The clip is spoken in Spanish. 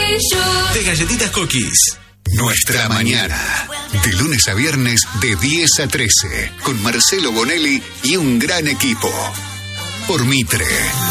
de Galletitas Cookies. Nuestra mañana, de lunes a viernes de 10 a 13, con Marcelo Bonelli y un gran equipo. Por Mitre.